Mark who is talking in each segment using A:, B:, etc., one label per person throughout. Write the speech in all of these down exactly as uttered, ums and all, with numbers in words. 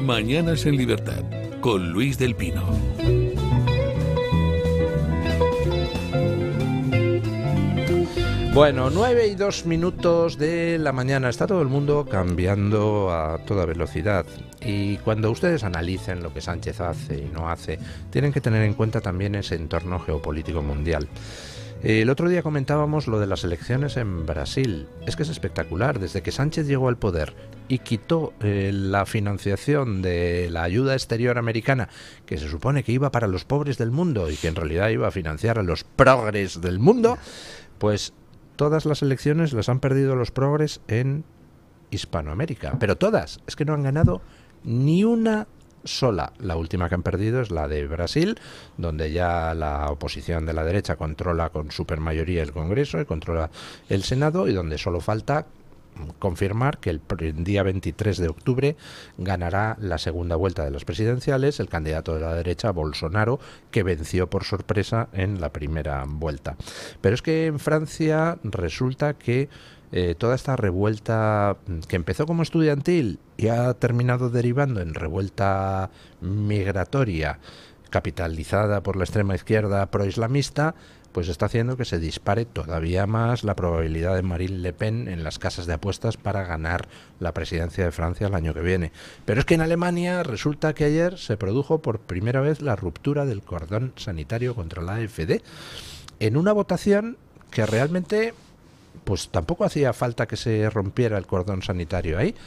A: Mañanas en Libertad, con Luis del Pino.
B: Bueno, nueve y dos minutos de la mañana. Está todo el mundo cambiando a toda velocidad. Y cuando ustedes analicen lo que Sánchez hace y no hace, tienen que tener en cuenta también ese entorno geopolítico mundial. El otro día comentábamos lo de las elecciones en Brasil. Es que es espectacular. Desde que Sánchez llegó al poder y quitó eh, la financiación de la ayuda exterior americana, que se supone que iba para los pobres del mundo y que en realidad iba a financiar a los progres del mundo, pues todas las elecciones las han perdido los progres en Hispanoamérica. Pero todas. Es que no han ganado ni una sola. La última que han perdido es la de Brasil, donde ya la oposición de la derecha controla con supermayoría el Congreso y controla el Senado, y donde solo falta confirmar que el día veintitrés de octubre ganará la segunda vuelta de las presidenciales el candidato de la derecha, Bolsonaro, que venció por sorpresa en la primera vuelta. Pero es que en Francia resulta que eh, toda esta revuelta que empezó como estudiantil y ha terminado derivando en revuelta migratoria capitalizada por la extrema izquierda proislamista, pues está haciendo que se dispare todavía más la probabilidad de Marine Le Pen en las casas de apuestas para ganar la presidencia de Francia el año que viene. Pero es que en Alemania resulta que ayer se produjo por primera vez la ruptura del cordón sanitario contra la AfD en una votación que realmente pues tampoco hacía falta que se rompiera el cordón sanitario ahí.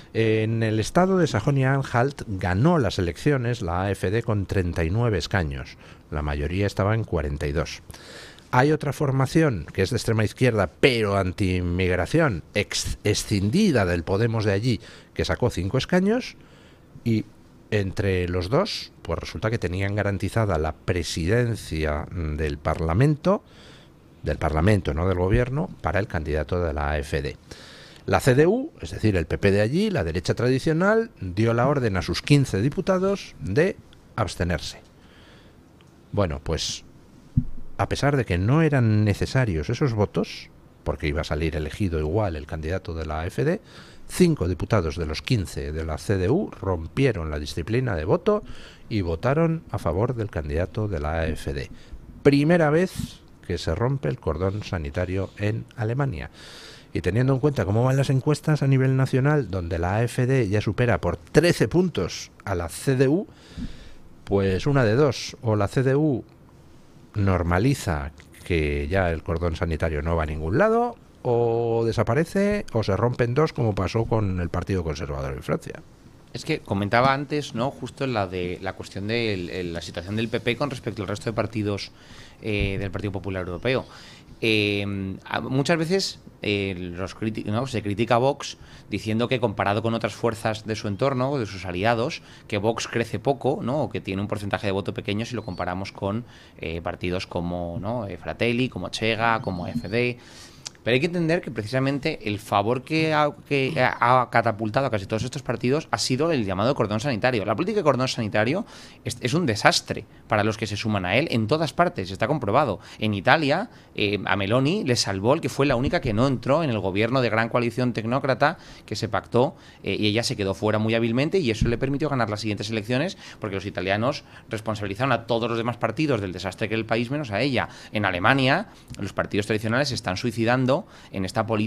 B: En el estado de Sajonia-Anhalt ganó las elecciones la AfD con treinta y nueve escaños. La mayoría estaba en cuarenta y dos. Hay otra formación que es de extrema izquierda, pero anti-inmigración, ex escindida del Podemos de allí, que sacó cinco escaños, y entre los dos, pues resulta que tenían garantizada la presidencia del Parlamento, del Parlamento, no del Gobierno, para el candidato de la AfD. La C D U, es decir, el P P de allí, la derecha tradicional, dio la orden a sus quince diputados de abstenerse. Bueno, pues a pesar de que no eran necesarios esos votos, porque iba a salir elegido igual el candidato de la AfD, cinco diputados de los quince de la C D U rompieron la disciplina de voto y votaron a favor del candidato de la AfD. Primera vez que se rompe el cordón sanitario en Alemania. Y teniendo en cuenta cómo van las encuestas a nivel nacional, donde la AfD ya supera por trece puntos a la C D U, pues una de dos, o la C D U normaliza que ya el cordón sanitario no va a ningún lado, o desaparece, o se rompen dos, como pasó con el Partido Conservador en Francia.
C: Es que comentaba antes, ¿no?, justo la de la cuestión de la situación del P P con respecto al resto de partidos eh, del Partido Popular Europeo. Eh, muchas veces eh, los ¿no? se critica a Vox diciendo que comparado con otras fuerzas de su entorno, de sus aliados, que Vox crece poco, ¿no?, o que tiene un porcentaje de voto pequeño si lo comparamos con eh, partidos como, ¿no?, Fratelli, como Chega, como A F D. Pero hay que entender que precisamente el favor que ha, que ha catapultado a casi todos estos partidos ha sido el llamado cordón sanitario. La política de cordón sanitario es, es un desastre para los que se suman a él en todas partes, está comprobado. En Italia, eh, a Meloni le salvó el que fue la única que no entró en el gobierno de gran coalición tecnócrata que se pactó eh, y ella se quedó fuera muy hábilmente, y eso le permitió ganar las siguientes elecciones porque los italianos responsabilizaron a todos los demás partidos del desastre que era el país menos a ella. En Alemania, los partidos tradicionales se están suicidando en esta política